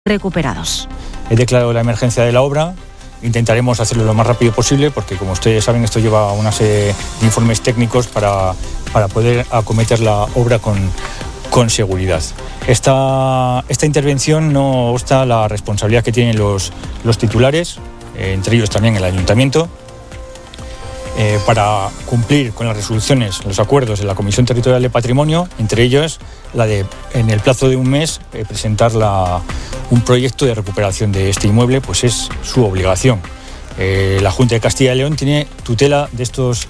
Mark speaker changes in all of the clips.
Speaker 1: recuperados.
Speaker 2: He declarado la emergencia de la obra. Intentaremos hacerlo lo más rápido posible porque, como ustedes saben, esto lleva una serie de informes técnicos para poder acometer la obra con seguridad. Esta intervención no obsta la responsabilidad que tienen los titulares, entre ellos también el ayuntamiento, para cumplir con las resoluciones, los acuerdos de la Comisión Territorial de Patrimonio, entre ellos la de, en el plazo de un mes, presentar un proyecto de recuperación de este inmueble, pues es su obligación. La Junta de Castilla y León tiene tutela de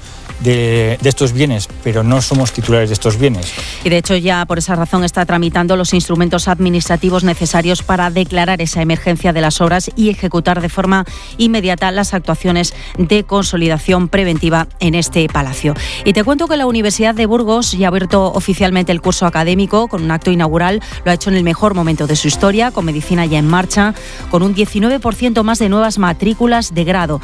Speaker 2: estos bienes, pero no somos titulares de estos bienes.
Speaker 1: Y de hecho ya por esa razón está tramitando los instrumentos administrativos necesarios para declarar esa emergencia de las obras y ejecutar de forma inmediata las actuaciones de consolidación preventiva en este palacio. Y te cuento que la Universidad de Burgos ya ha abierto oficialmente el curso académico con un acto inaugural. Lo ha hecho en el mejor momento de su historia, con medicina ya en marcha, con un 19% más de nuevas matrículas de grado.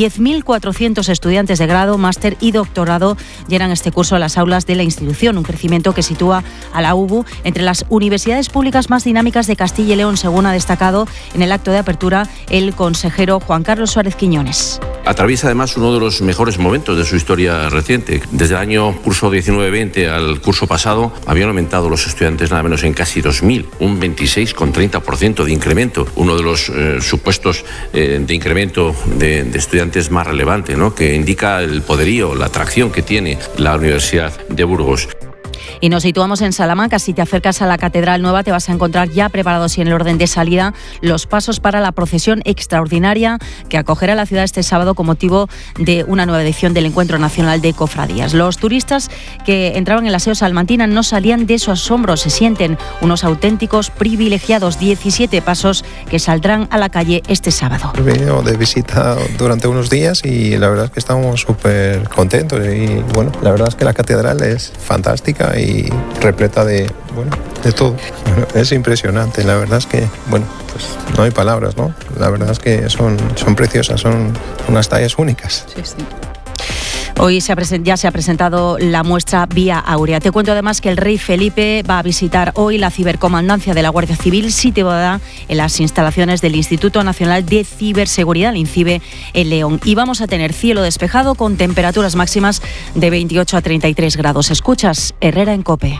Speaker 1: 10.400 estudiantes de grado, máster y doctorado llenan este curso a las aulas de la institución, un crecimiento que sitúa a la UBU entre las universidades públicas más dinámicas de Castilla y León, según ha destacado en el acto de apertura el consejero Juan Carlos Suárez Quiñones.
Speaker 3: Atraviesa además uno de los mejores momentos de su historia reciente. Desde el año curso 19-20 al curso pasado habían aumentado los estudiantes nada menos en casi 2.000, un 26,30% de incremento, uno de los supuestos de incremento de estudiantes más relevante, ¿no?, que indica el poderío, la atracción que tiene la Universidad de Burgos.
Speaker 1: Y nos situamos en Salamanca. Si te acercas a la Catedral Nueva, te vas a encontrar ya preparados y en el orden de salida los pasos para la procesión extraordinaria que acogerá la ciudad este sábado con motivo de una nueva edición del Encuentro Nacional de Cofradías. Los turistas que entraban en la Seo Salmantina no salían de su asombro, se sienten unos auténticos privilegiados. 17 pasos que saldrán a la calle este sábado.
Speaker 4: He venido de visita durante unos días y la verdad es que estamos súper contentos y bueno, la verdad es que la catedral es fantástica y repleta de todo. Bueno, es impresionante, la verdad es que, pues no hay palabras, ¿no? La verdad es que son preciosas, son unas tallas únicas. Sí, sí.
Speaker 1: Hoy ya se ha presentado la muestra Vía Áurea. Te cuento además que el rey Felipe va a visitar hoy la cibercomandancia de la Guardia Civil situada en las instalaciones del Instituto Nacional de Ciberseguridad, el INCIBE, en León. Y vamos a tener cielo despejado con temperaturas máximas de 28 a 33 grados. Escuchas Herrera en COPE.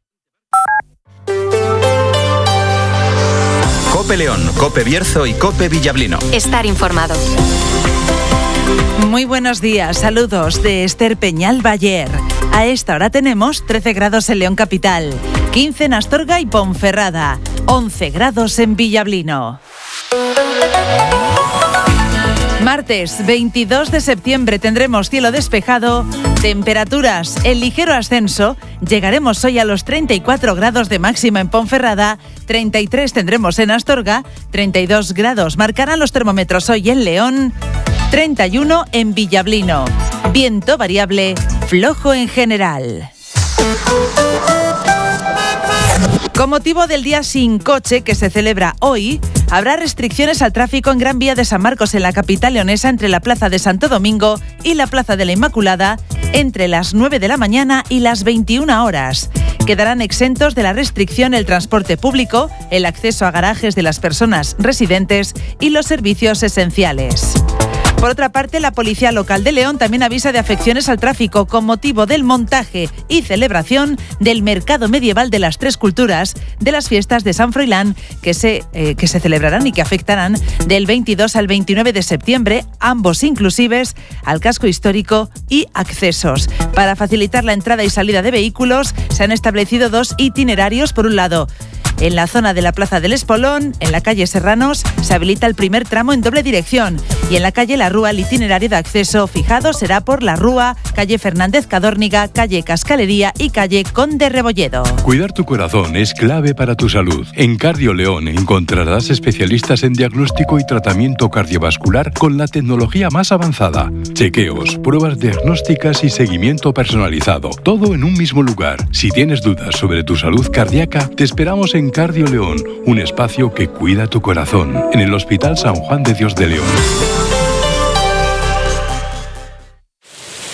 Speaker 5: COPE León, COPE Bierzo y COPE Villablino.
Speaker 6: Estar informado.
Speaker 7: Muy buenos días, saludos de Esther Peñal Baller. A esta hora tenemos 13 grados en León Capital, 15 en Astorga y Ponferrada, 11 grados en Villablino. Martes 22 de septiembre tendremos cielo despejado, temperaturas en ligero ascenso, llegaremos hoy a los 34 grados de máxima en Ponferrada, 33 tendremos en Astorga, 32 grados marcarán los termómetros hoy en León, 31 en Villablino. Viento variable, flojo en general. Con motivo del Día Sin Coche que se celebra hoy, habrá restricciones al tráfico en Gran Vía de San Marcos en la capital leonesa entre la Plaza de Santo Domingo y la Plaza de la Inmaculada entre las 9 de la mañana y las 21 horas. Quedarán exentos de la restricción el transporte público, el acceso a garajes de las personas residentes y los servicios esenciales. Por otra parte, la Policía Local de León también avisa de afecciones al tráfico con motivo del montaje y celebración del Mercado Medieval de las Tres Culturas de las fiestas de San Froilán que se celebrarán y que afectarán del 22 al 29 de septiembre, ambos inclusives, al casco histórico y accesos. Para facilitar la entrada y salida de vehículos, se han establecido dos itinerarios. Por un lado, en la zona de la Plaza del Espolón, en la calle Serranos, se habilita el primer tramo en doble dirección y en la calle La Rúa el itinerario de acceso fijado será por La Rúa, calle Fernández Cadórniga, calle Cascalería y calle Conde Rebolledo.
Speaker 8: Cuidar tu corazón es clave para tu salud. En Cardio León encontrarás especialistas en diagnóstico y tratamiento cardiovascular con la tecnología más avanzada. Chequeos, pruebas diagnósticas y seguimiento personalizado. Todo en un mismo lugar. Si tienes dudas sobre tu salud cardíaca, te esperamos en Cardio León, un espacio que cuida tu corazón, en el Hospital San Juan de Dios de León.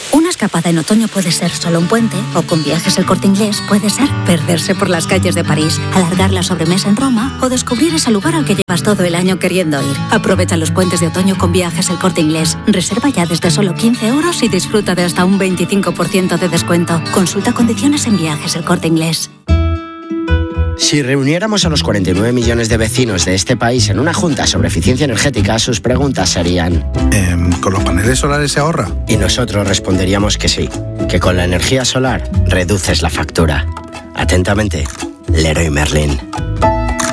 Speaker 6: escapada en otoño puede ser solo un puente, o con Viajes El Corte Inglés puede ser perderse por las calles de París, alargar la sobremesa en Roma o descubrir ese lugar al que llevas todo el año queriendo ir. Aprovecha los puentes de otoño con Viajes El Corte Inglés. Reserva ya desde solo 15 € y disfruta de hasta un 25% de descuento. Consulta condiciones en Viajes El Corte Inglés.
Speaker 9: Si reuniéramos a los 49 millones de vecinos de este país en una junta sobre eficiencia energética, sus preguntas serían...
Speaker 10: ¿Con los paneles solares se ahorra?
Speaker 9: Y nosotros responderíamos que sí, que con la energía solar reduces la factura. Atentamente, Leroy Merlin.